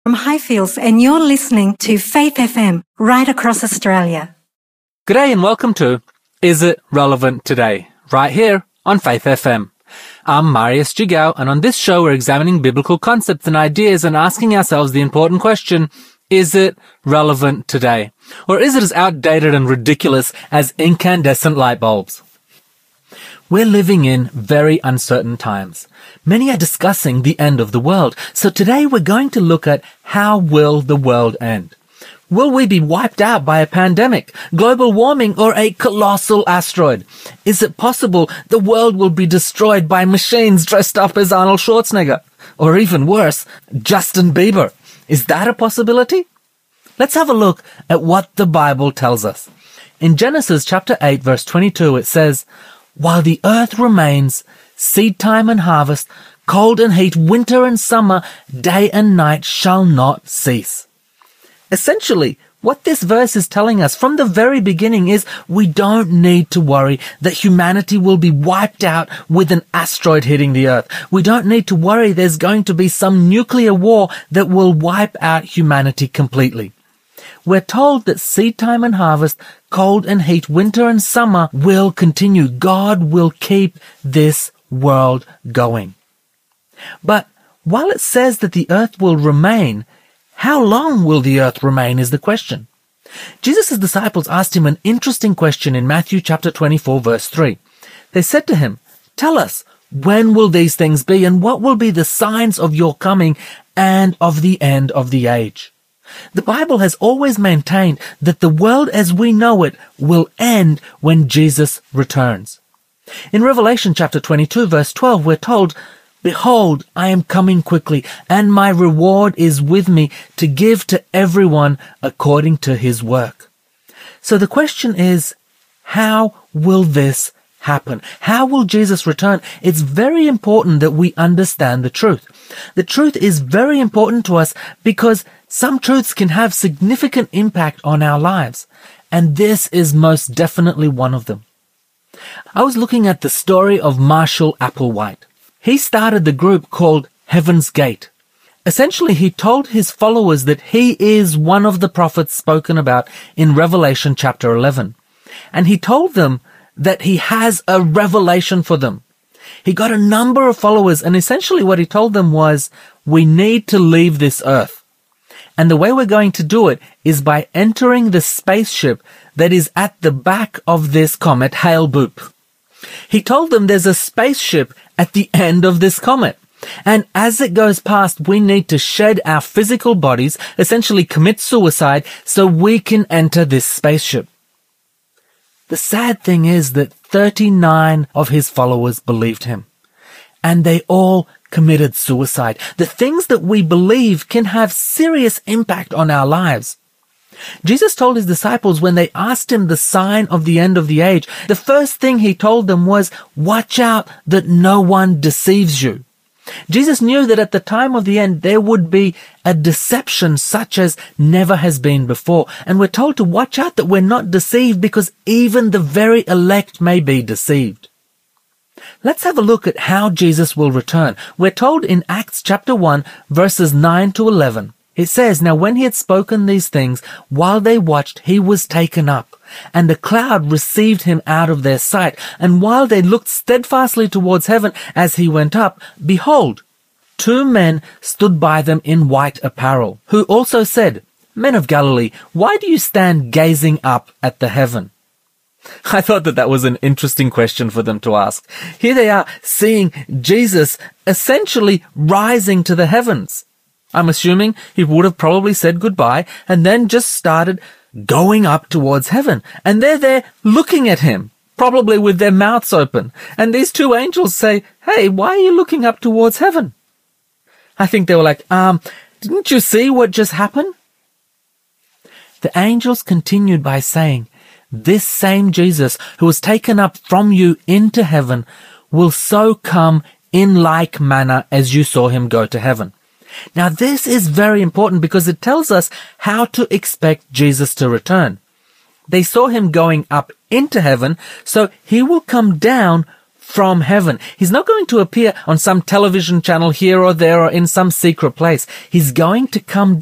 from Highfields, and you're listening to Faith FM right across Australia. G'day and welcome to Is It Relevant Today? Right here on Faith FM. I'm Marius Gigao, and on this show we're examining biblical concepts and ideas and asking ourselves the important question, is it relevant today? Or is it as outdated and ridiculous as incandescent light bulbs? We're living in very uncertain times. Many are discussing the end of the world. So today we're going to look at how will the world end? Will we be wiped out by a pandemic, global warming, or a colossal asteroid? Is it possible the world will be destroyed by machines dressed up as Arnold Schwarzenegger? Or even worse, Justin Bieber? Is that a possibility? Let's have a look at what the Bible tells us. In Genesis chapter 8 verse 22 it says, "While the earth remains, seed time and harvest, cold and heat, winter and summer, day and night shall not cease." Essentially, what this verse is telling us from the very beginning is we don't need to worry that humanity will be wiped out with an asteroid hitting the earth. We don't need to worry there's going to be some nuclear war that will wipe out humanity completely. We're told that seed time and harvest, cold and heat, winter and summer will continue. God will keep this world going. But while it says that the earth will remain, how long will the earth remain is the question. Jesus' disciples asked him an interesting question in Matthew chapter 24 verse 3. They said to him, "Tell us, when will these things be, and what will be the signs of your coming and of the end of the age?" The Bible has always maintained that the world as we know it will end when Jesus returns. In Revelation chapter 22 verse 12 we're told, "Behold, I am coming quickly, and my reward is with me to give to everyone according to his work." So the question is, how will this happen? How will Jesus return? It's very important that we understand the truth. The truth is very important to us because some truths can have significant impact on our lives, and this is most definitely one of them. I was looking at the story of Marshall Applewhite. He started the group called Heaven's Gate. Essentially, he told his followers that he is one of the prophets spoken about in Revelation chapter 11. And he told them that he has a revelation for them. He got a number of followers, and essentially what he told them was, we need to leave this earth. And the way we're going to do it is by entering the spaceship that is at the back of this comet, Hale-Bopp. He told them there's a spaceship at the end of this comet. And as it goes past, we need to shed our physical bodies, essentially commit suicide, so we can enter this spaceship. The sad thing is that 39 of his followers believed him. And they all committed suicide. The things that we believe can have serious impact on our lives. Jesus told his disciples when they asked him the sign of the end of the age, the first thing he told them was, watch out that no one deceives you. Jesus knew that at the time of the end there would be a deception such as never has been before. And we're told to watch out that we're not deceived because even the very elect may be deceived. Let's have a look at how Jesus will return. We're told in Acts chapter 1 verses 9 to 11. It says, "Now when he had spoken these things, while they watched, he was taken up, and a cloud received him out of their sight. And while they looked steadfastly towards heaven as he went up, behold, 2 men stood by them in white apparel, who also said, 'Men of Galilee, why do you stand gazing up at the heaven?'" I thought that was an interesting question for them to ask. Here they are seeing Jesus essentially rising to the heavens. I'm assuming he would have probably said goodbye and then just started going up towards heaven. And they're there looking at him, probably with their mouths open. And these 2 angels say, "Hey, why are you looking up towards heaven?" I think they were like, didn't you see what just happened? The angels continued by saying, "This same Jesus who was taken up from you into heaven will so come in like manner as you saw him go to heaven." Now this is very important because it tells us how to expect Jesus to return. They saw him going up into heaven, so he will come down from heaven. He's not going to appear on some television channel here or there or in some secret place. He's going to come